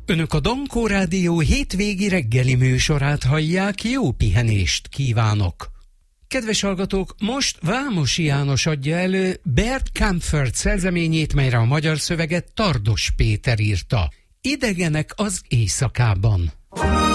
Önök a Dankó Rádió hétvégi reggeli műsorát hallják, jó pihenést kívánok! Kedves hallgatók, most Vámosi János adja elő Bert Kaempfert szerzeményét, melyre a magyar szöveget Tardos Péter írta. Idegenek az éjszakában.